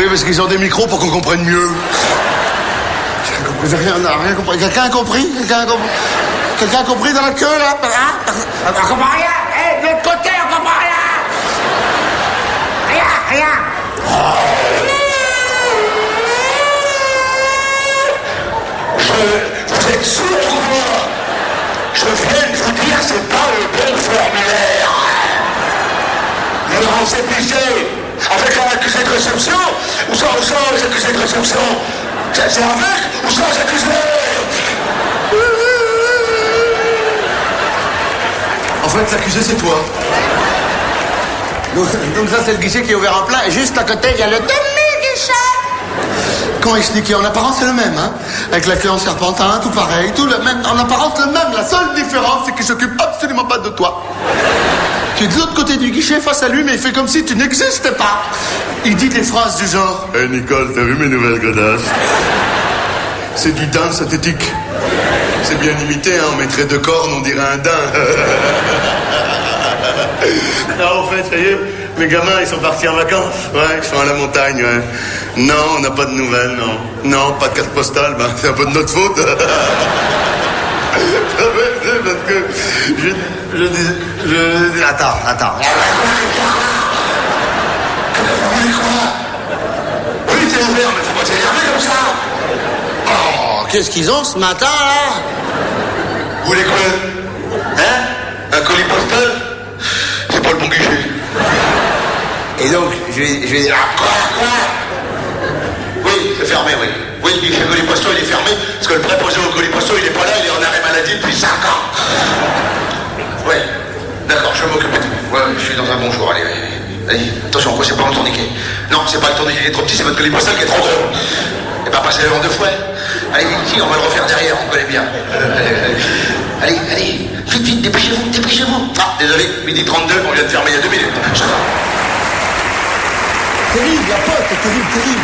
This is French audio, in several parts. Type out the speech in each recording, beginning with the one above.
Oui, parce qu'ils ont des micros pour qu'on comprenne mieux. J'ai rien compris. Quelqu'un a compris? Quelqu'un a compris dans la queue, là? On comprend rien. De l'autre côté, on comprend rien. Rien. Vous êtes sourds ou quoi? Je viens de vous dire, c'est pas le bon formulaire. Non, c'est pisé. Avec un accusé de réception ou sans les accusés de réception? C'est avec ou sans accusé? En fait, l'accusé, c'est toi. Donc ça, c'est le guichet qui est ouvert en plein. Et juste à côté, il y a le demi-guichet. Comment expliquer? En apparence, c'est le même, hein. Avec la queue en serpentin, tout pareil, tout le même. En apparence, le même. La seule différence, c'est qu'il s'occupe absolument pas de toi. Tu es de l'autre côté du guichet face à lui, mais il fait comme si tu n'existais pas. Il dit des phrases du genre: Hey Nicole, t'as vu mes nouvelles godasses? C'est du daim synthétique. C'est bien imité, hein. On mettrait 2 cornes, on dirait un daim. Non, en fait, ça y est, mes gamins, ils sont partis en vacances. Ouais, ils sont à la montagne, ouais. Non, on n'a pas de nouvelles, non. Non, pas de carte postale, ben, c'est un peu de notre faute. Parce que je... Attends. Oui, t'es ouvert, mais faut pas t'énerver comme ça. Oh, qu'est-ce qu'ils ont ce matin, là? Vous voulez quoi? Hein? Un colis postal? C'est pas le bon guichet. Et donc, je vais dire... Quoi? Oui, c'est fermé, oui. Oui, le guichet colis postal, il est fermé, parce que le préposé au colis postal, il est pas là, il est en arrêt maladie depuis 5 ans. Oui, d'accord, je vais m'occuper de vous. Ouais, je suis dans un bon jour, allez. Allez, attention, quoi, c'est pas mon tourniquet. Non, c'est pas le tourniquet qui est trop petit, c'est votre colis postal qui est trop gros. Et pas passer en 2 fois. Allez, ici, on va le refaire derrière, on connaît bien. Allez, vite, dépêchez-vous. Ah, désolé, 12h32, on vient de fermer il y a 2 minutes. Terrible, la pote, c'est terrible.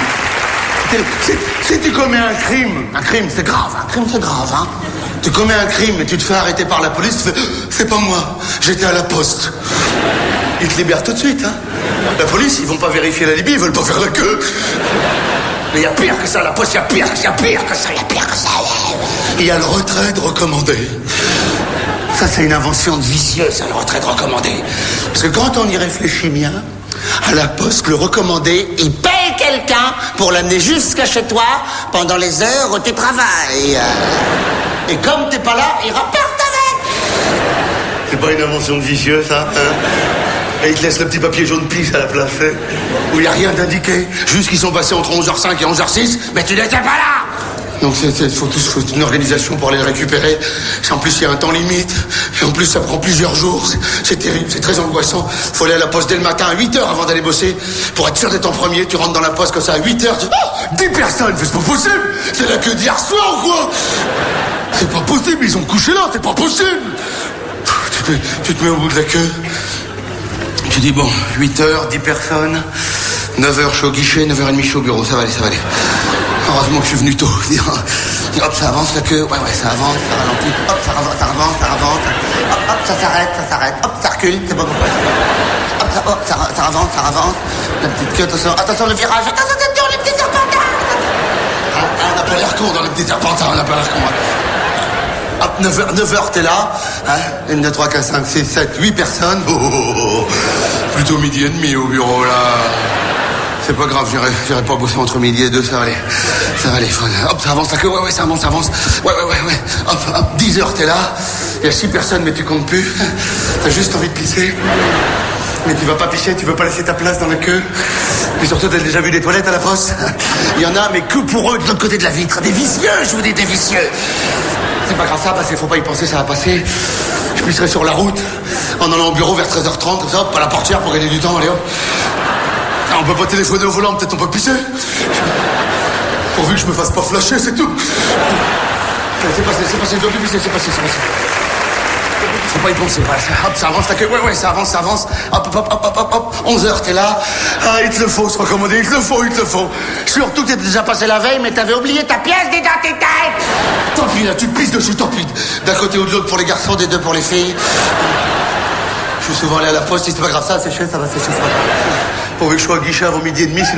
Si tu commets un crime c'est grave, hein. Tu commets un crime et tu te fais arrêter par la police, tu fais, c'est pas moi, j'étais à la poste. Ils te libèrent tout de suite, hein. La police, ils vont pas vérifier la Libye, ils veulent pas faire la queue. Mais il y a pire que ça, la poste, il y a pire que ça. Il y a le retrait de recommandé. Ça, c'est une invention de vicieux, ça, le retrait de recommandé. Parce que quand on y réfléchit bien, à la poste, le recommandé, il paye quelqu'un pour l'amener jusqu'à chez toi pendant les heures où tu travailles. Et comme t'es pas là, il repart avec. C'est pas une invention de vicieux, ça, hein? Et ils te laissent le petit papier jaune pisse à la place, hein, où il n'y a rien d'indiqué. Juste qu'ils sont passés entre 11h05 et 11h06, mais tu n'étais pas là. Donc il faut une organisation pour aller le récupérer. En plus, il y a un temps limite. Et en plus, ça prend plusieurs jours. C'est terrible, c'est très angoissant. Il faut aller à la poste dès le matin, à 8h avant d'aller bosser. Pour être sûr d'être en premier, tu rentres dans la poste comme ça à 8h. 10 personnes, c'est pas possible. C'est la queue d'hier soir ou quoi? C'est pas possible, ils ont couché là, c'est pas possible. Tu te mets au bout de la queue. Tu dis, bon, 8h, 10 personnes. 9h, je suis au guichet, 9h30, je suis au bureau. Ça va aller. Heureusement que je suis venu tôt. Hop, ça avance la queue. Ouais, ça avance, ça ralentit. Hop, ça avance. Hop, ça s'arrête. Hop, ça recule. C'est pas bon. Hop, ça avance. La petite queue, attention, le virage. Attention, les petits serpentins. On n'a pas l'air con dans les petits serpentins, Hop, 9h, t'es là. Hein? 1, 2, 3, 4, 5, 6, 7, 8 personnes. Oh. Plutôt 12h30 au bureau, là. C'est pas grave, j'irai pas bosser entre midi et 2, ça va aller. Hop, ça avance, ouais, ça avance. Ouais. Hop, 10h, t'es là. Il y a 6 personnes, mais tu comptes plus. T'as juste envie de pisser. Mais tu vas pas pisser, tu veux pas laisser ta place dans la queue. Mais surtout, t'as déjà vu des toilettes à la poste? Il y en a, mais que pour eux, de l'autre côté de la vitre. Des vicieux, je vous dis, des vicieux. C'est pas grave ça, parce qu'il faut pas y penser, ça va passer. Je pisserai sur la route, en allant au bureau vers 13h30, comme ça, hop, à la portière pour gagner du temps, allez hop. On peut pas téléphoner au volant, peut-être on peut pisser. Pourvu que je me fasse pas flasher, c'est tout. C'est passé, je dois plus pisser, c'est passé. Faut pas y penser, voilà, hop, ça avance, ta queue, ouais, ça avance. Hop, 11h, t'es là. Ah, il te le faut, se recommander, il te le faut. Surtout que t'étais déjà passé la veille, mais t'avais oublié ta pièce d'identité. Tant pis, là, tu te pisses dessus, tant pis. D'un côté ou de l'autre pour les garçons, des deux pour les filles. Je suis souvent allé à la poste, si c'est pas grave, ça va sécher, ça va. Pourvu que je sois au guichet avant 12h30,